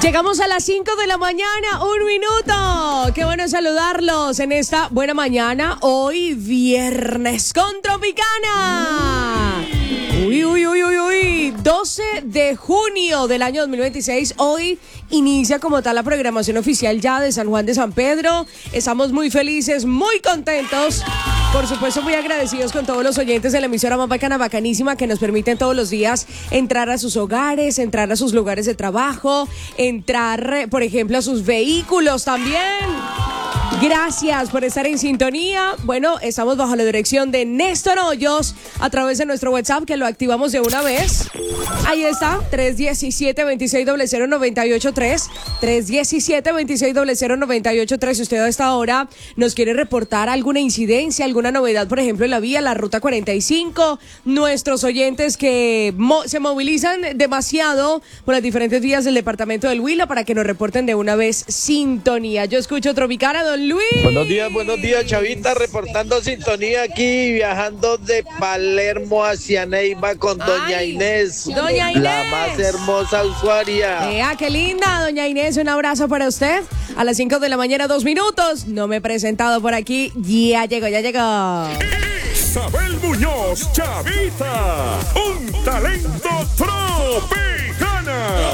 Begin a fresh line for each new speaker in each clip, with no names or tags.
Llegamos a las 5 de la mañana, 1 minuto. Qué bueno saludarlos en esta buena mañana. Hoy viernes con Tropicana. Uy, 12 de junio del año 2026. Hoy inicia como tal la programación oficial ya de San Juan de San Pedro. Estamos muy felices, muy contentos. Por supuesto, muy agradecidos con todos los oyentes de la emisora más bacana, bacanísima, que nos permiten todos los días entrar a sus hogares, entrar a sus lugares de trabajo, entrar, por ejemplo, a sus vehículos también. Gracias por estar en sintonía. Bueno, estamos bajo la dirección de Néstor Hoyos a través de nuestro WhatsApp, que lo activamos de una vez. Ahí está, 317-2600-983, 317-2600-983. Si usted a esta hora nos quiere reportar alguna incidencia, alguna novedad, por ejemplo, en la vía, la ruta 45, nuestros oyentes que se movilizan demasiado por las diferentes vías del departamento del Huila para que nos reporten de una vez sintonía. Yo escucho Tropicana, don Luis.
Buenos días, Chavita, reportando sintonía aquí, viajando de Palermo hacia Neiva con doña Inés.
Doña Inés,
la más hermosa usuaria.
Qué linda, doña Inés, un abrazo para usted. A las 5 de la mañana, 2 minutos. No me he presentado por aquí. Ya llegó.
Isabel Muñoz, Chavita, un talento tropicana.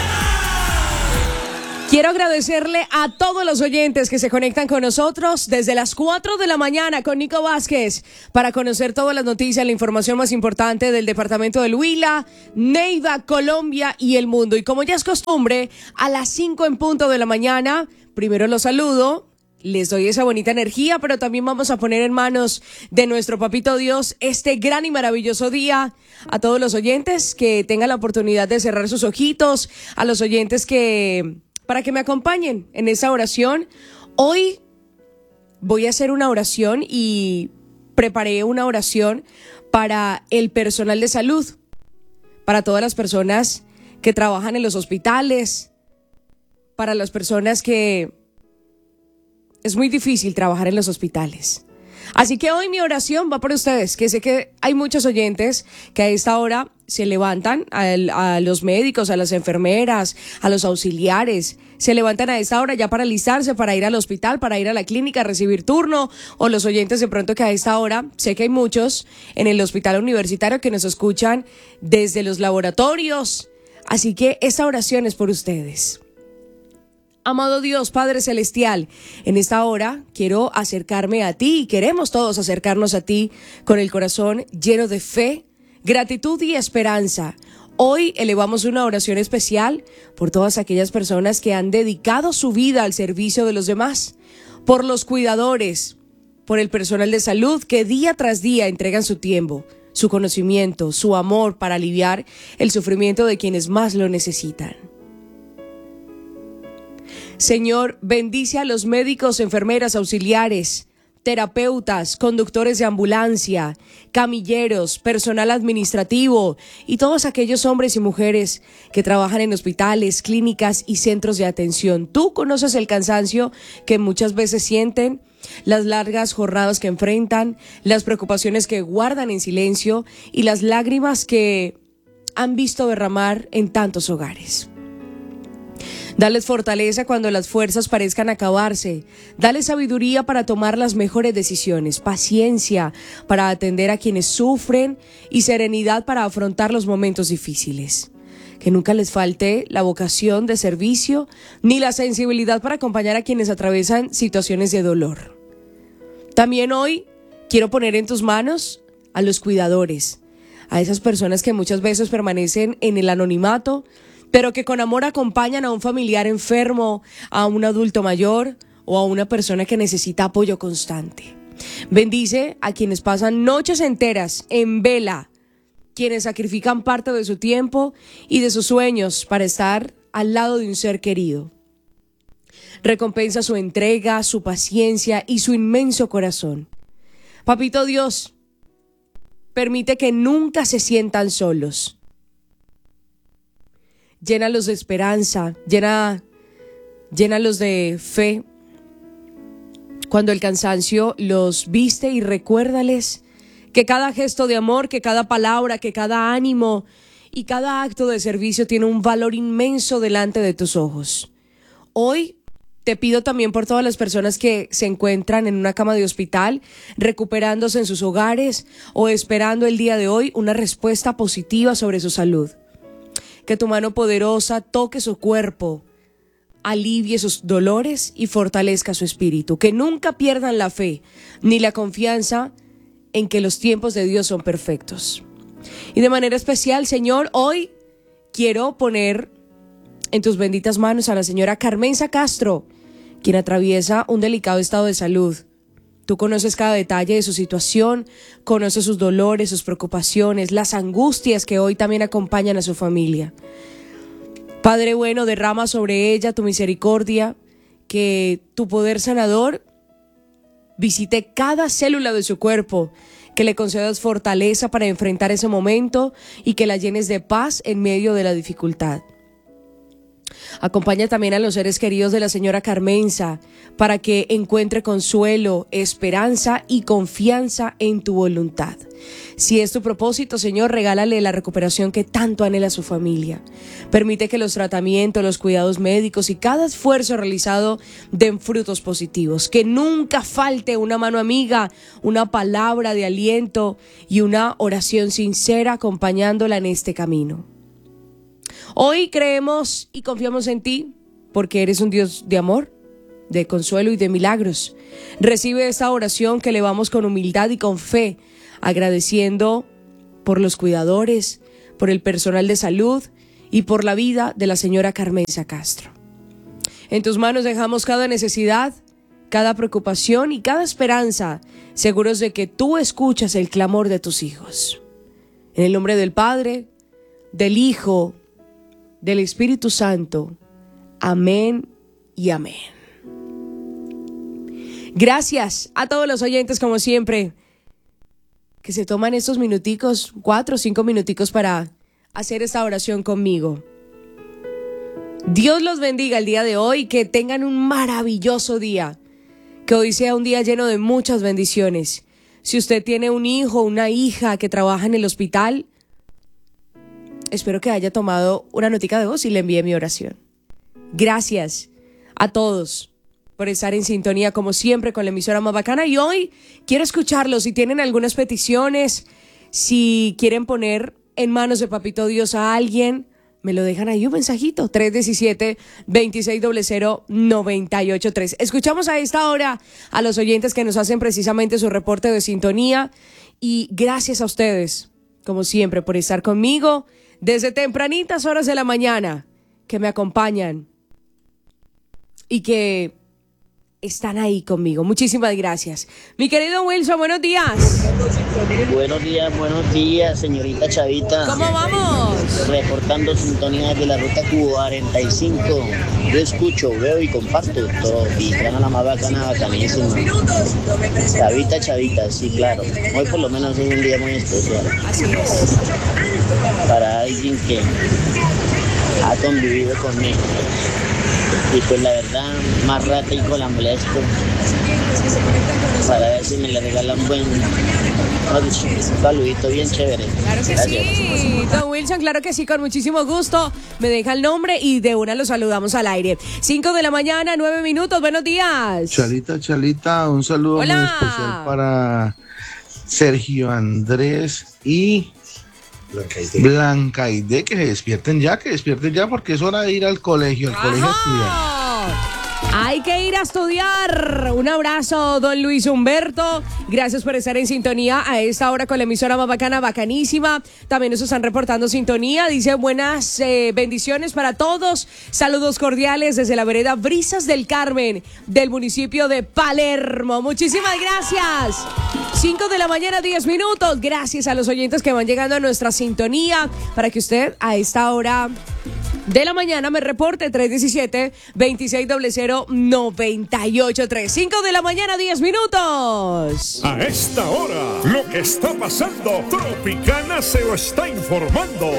Quiero agradecerle a todos los oyentes que se conectan con nosotros desde las 4 de la mañana con Nico Vázquez para conocer todas las noticias, la información más importante del departamento del Huila, Neiva, Colombia y el mundo. Y como ya es costumbre, a las 5 en punto de la mañana, primero los saludo, les doy esa bonita energía, pero también vamos a poner en manos de nuestro Papito Dios este gran y maravilloso día. A todos los oyentes que tengan la oportunidad de cerrar sus ojitos, a los oyentes para que me acompañen en esa oración. Hoy voy a hacer una oración y preparé una oración para el personal de salud, para todas las personas que trabajan en los hospitales, para las personas que es muy difícil trabajar en los hospitales. Así que hoy mi oración va por ustedes, que sé que hay muchos oyentes que a esta hora se levantan, a los médicos, a las enfermeras, a los auxiliares, se levantan a esta hora ya para alistarse, para ir al hospital, para ir a la clínica a recibir turno, o los oyentes de pronto que a esta hora, sé que hay muchos en el hospital universitario que nos escuchan desde los laboratorios, así que esta oración es por ustedes. Amado Dios, Padre Celestial, en esta hora quiero acercarme a ti y queremos todos acercarnos a ti con el corazón lleno de fe, gratitud y esperanza. Hoy elevamos una oración especial por todas aquellas personas que han dedicado su vida al servicio de los demás, por los cuidadores, por el personal de salud que día tras día entregan su tiempo, su conocimiento, su amor para aliviar el sufrimiento de quienes más lo necesitan. Señor, bendice a los médicos, enfermeras, auxiliares, terapeutas, conductores de ambulancia, camilleros, personal administrativo y todos aquellos hombres y mujeres que trabajan en hospitales, clínicas y centros de atención. Tú conoces el cansancio que muchas veces sienten, las largas jornadas que enfrentan, las preocupaciones que guardan en silencio y las lágrimas que han visto derramar en tantos hogares. Dales fortaleza cuando las fuerzas parezcan acabarse. Dale sabiduría para tomar las mejores decisiones, paciencia para atender a quienes sufren y serenidad para afrontar los momentos difíciles. Que nunca les falte la vocación de servicio ni la sensibilidad para acompañar a quienes atraviesan situaciones de dolor. También hoy quiero poner en tus manos a los cuidadores, a esas personas que muchas veces permanecen en el anonimato, pero que con amor acompañan a un familiar enfermo, a un adulto mayor o a una persona que necesita apoyo constante. Bendice a quienes pasan noches enteras en vela, quienes sacrifican parte de su tiempo y de sus sueños para estar al lado de un ser querido. Recompensa su entrega, su paciencia y su inmenso corazón. Papito Dios, permite que nunca se sientan solos. Llénalos de esperanza, llénalos de fe. Cuando el cansancio los viste, y recuérdales que cada gesto de amor, que cada palabra, que cada ánimo y cada acto de servicio tiene un valor inmenso delante de tus ojos. Hoy te pido también por todas las personas que se encuentran en una cama de hospital, recuperándose en sus hogares o esperando el día de hoy una respuesta positiva sobre su salud. Que tu mano poderosa toque su cuerpo, alivie sus dolores y fortalezca su espíritu. Que nunca pierdan la fe ni la confianza en que los tiempos de Dios son perfectos. Y de manera especial, Señor, hoy quiero poner en tus benditas manos a la señora Carmenza Castro, quien atraviesa un delicado estado de salud. Tú conoces cada detalle de su situación, conoces sus dolores, sus preocupaciones, las angustias que hoy también acompañan a su familia. Padre bueno, derrama sobre ella tu misericordia, que tu poder sanador visite cada célula de su cuerpo, que le concedas fortaleza para enfrentar ese momento y que la llenes de paz en medio de la dificultad. Acompaña también a los seres queridos de la señora Carmenza para que encuentre consuelo, esperanza y confianza en tu voluntad. Si es tu propósito, Señor, regálale la recuperación que tanto anhela su familia. Permite que los tratamientos, los cuidados médicos y cada esfuerzo realizado den frutos positivos. Que nunca falte una mano amiga, una palabra de aliento y una oración sincera acompañándola en este camino. Hoy creemos y confiamos en ti porque eres un Dios de amor, de consuelo y de milagros. Recibe esta oración que elevamos con humildad y con fe, agradeciendo por los cuidadores, por el personal de salud y por la vida de la señora Carmenza Castro. En tus manos dejamos cada necesidad, cada preocupación y cada esperanza, seguros de que tú escuchas el clamor de tus hijos. En el nombre del Padre, del Hijo, del Espíritu Santo. Amén y amén. Gracias a todos los oyentes, como siempre, que se toman estos minuticos, 4 o 5 minuticos para hacer esta oración conmigo. Dios los bendiga el día de hoy, que tengan un maravilloso día, que hoy sea un día lleno de muchas bendiciones. Si usted tiene un hijo o una hija que trabaja en el hospital, espero que haya tomado una notica de voz y le envíe mi oración. Gracias a todos por estar en sintonía, como siempre, con la emisora más bacana. Y hoy quiero escucharlos. Si tienen algunas peticiones, si quieren poner en manos de Papito Dios a alguien, me lo dejan ahí un mensajito. 317-2600-983. Escuchamos a esta hora a los oyentes que nos hacen precisamente su reporte de sintonía. Y gracias a ustedes, como siempre, por estar conmigo desde tempranitas horas de la mañana, que me acompañan y que están ahí conmigo. Muchísimas gracias. Mi querido Wilson, buenos días.
Buenos días, señorita Chavita.
¿Cómo vamos?
Reportando sintonía de la ruta 45. Yo escucho, veo y comparto todo. Y traen a la más bacana, bacanísima. Chavita, sí, claro. Hoy por lo menos es un día muy especial.
Así es.
Para alguien que ha convivido conmigo. Y pues la verdad, más rata y la molesto para ver si me le regalan un saludito bien chévere.
Claro que
Gracias.
sí, don Wilson, claro que sí, con muchísimo gusto. Me deja el nombre y de una lo saludamos al aire. 5 de la mañana, 9 minutos, buenos días.
Chalita, un saludo
Hola.
muy especial para Sergio Andrés y Blancaide, que despierten ya, porque es hora de ir al colegio, a estudiar.
Hay que ir a estudiar. Un abrazo, don Luis Humberto. Gracias por estar en sintonía a esta hora con la emisora más bacana, bacanísima. También nos están reportando sintonía. Dice buenas bendiciones para todos. Saludos cordiales desde la vereda Brisas del Carmen, del municipio de Palermo. Muchísimas gracias. 5 de la mañana, 10 minutos. Gracias a los oyentes que van llegando a nuestra sintonía para que usted a esta hora de la mañana me reporte. 317-2600-983. 5 de la mañana, 10 minutos.
A esta hora, lo que está pasando, Tropicana se lo está informando.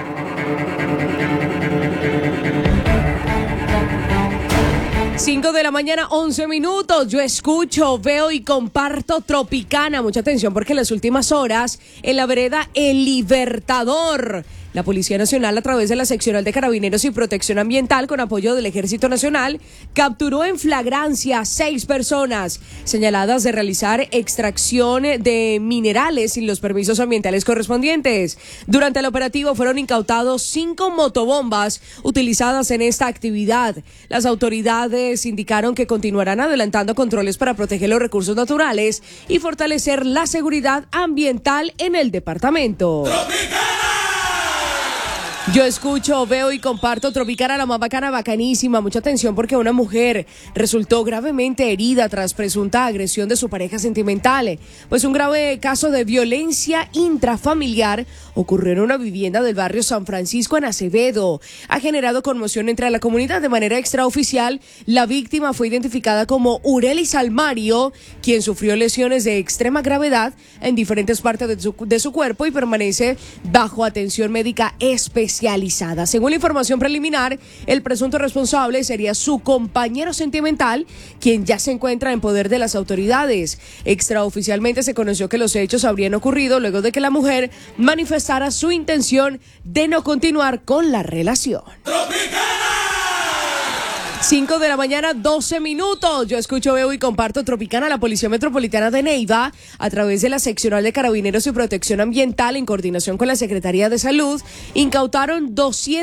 Cinco de la la mañana, 11 minutos. Yo escucho, veo y comparto Tropicana. Mucha atención porque en las últimas horas, en la vereda El Libertador, la Policía Nacional, a través de la Seccional de Carabineros y Protección Ambiental, con apoyo del Ejército Nacional, capturó en flagrancia 6 personas señaladas de realizar extracción de minerales sin los permisos ambientales correspondientes. Durante el operativo fueron incautados 5 motobombas utilizadas en esta actividad. Las autoridades indicaron que continuarán adelantando controles para proteger los recursos naturales y fortalecer la seguridad ambiental en el departamento. Yo escucho, veo y comparto Tropicana, la más bacana, bacanísima. Mucha atención porque una mujer resultó gravemente herida tras presunta agresión de su pareja sentimental. Pues un grave caso de violencia intrafamiliar ocurrió en una vivienda del barrio San Francisco en Acevedo. Ha generado conmoción entre la comunidad. De manera extraoficial, la víctima fue identificada como Urelis Almario, quien sufrió lesiones de extrema gravedad en diferentes partes de su cuerpo y permanece bajo atención médica especializada. Según la información preliminar, el presunto responsable sería su compañero sentimental, quien ya se encuentra en poder de las autoridades. Extraoficialmente se conoció que los hechos habrían ocurrido luego de que la mujer manifestara su intención de no continuar con la relación. 5 de la mañana, 12 minutos. Yo escucho, veo y comparto Tropicana. La Policía Metropolitana de Neiva, a través de la Seccional de Carabineros y Protección Ambiental, en coordinación con la Secretaría de Salud, incautaron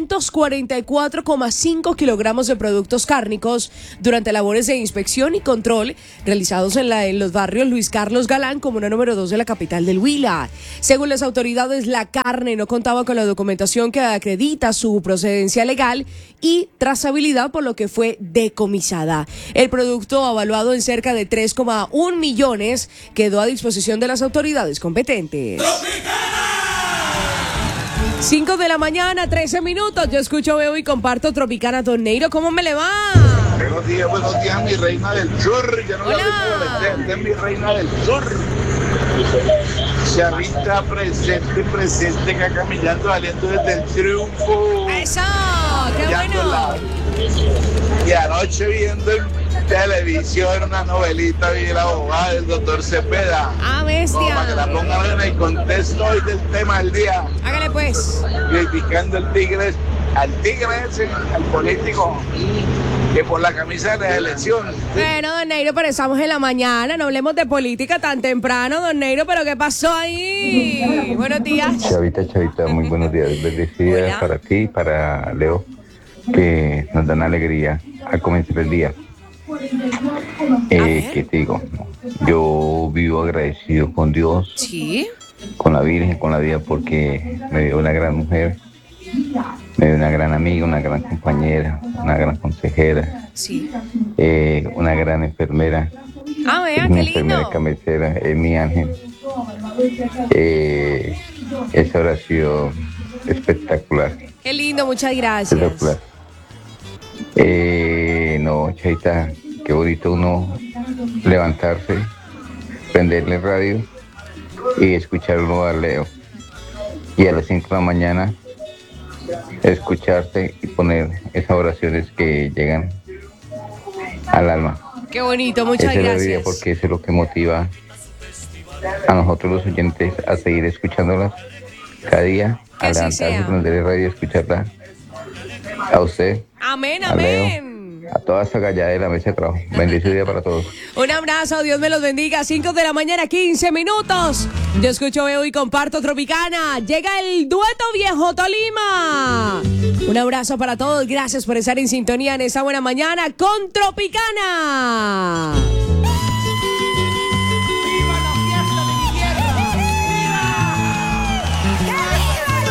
244,5 kilogramos de productos cárnicos durante labores de inspección y control realizados en los barrios Luis Carlos Galán, comuna número 2 de la capital del Huila. Según las autoridades, la carne no contaba con la documentación que acredita su procedencia legal y trazabilidad, por lo que fue decomisada. El producto, avaluado en cerca de 3,1 millones, quedó a disposición de las autoridades competentes. 5 de la mañana, 13 minutos. Yo escucho, veo y comparto Tropicana. Don Neiro, ¿cómo me le va?
Buenos días, mi reina del sur. Ya no
Hola.
la reina del mi reina del sur. Chavita presente, que caminando, saliendo desde el triunfo.
¡Eso! ¡Qué bueno!
Y anoche viendo en televisión una novelita, vi la abogada del doctor Cepeda.
¡Ah,
Como para que la
bestia!
pongan en el contexto hoy del tema del día.
Hágale pues.
Criticando al tigre ese, al político, que por la camisa de la elección.
Bueno, don Neiro, pero estamos en la mañana, no hablemos de política tan temprano, don Neiro, pero ¿qué pasó ahí? Buenos días.
Chavita, muy buenos días. Bendecidas
Hola.
para ti y para Leo, que nos dan alegría al comenzar el día.
ver.
¿Qué te digo? Yo vivo agradecido con Dios,
Sí.
con la Virgen, con la vida, porque me dio una gran mujer, me dio una gran amiga, una gran compañera, una gran consejera,
Sí.
una gran enfermera.
Ah, vea,
Es
qué
mi enfermera
lindo.
cabecera, es mi ángel. Eso ha sido espectacular.
Qué lindo, muchas gracias.
Espectacular. No, Chaita, qué bonito uno levantarse, prenderle radio y escucharlo a Leo. Y a las 5 de la mañana escucharte y poner esas oraciones que llegan al alma.
Qué bonito, muchas
Esa es la vida,
gracias.
porque eso es lo que motiva a nosotros los oyentes a seguir escuchándolas cada día,
Que
a
así
levantarse,
sea.
prenderle radio y escucharla. A usted,
Amén,
a Leo,
amén.
a toda esa gallada de la mesa de trabajo. Bendecido día para todos.
Un abrazo, Dios me los bendiga. 5 de la mañana, 15 minutos. Yo escucho, veo y comparto Tropicana. Llega el dueto Viejo Tolima. Un abrazo para todos. Gracias por estar en sintonía en esta buena mañana con Tropicana.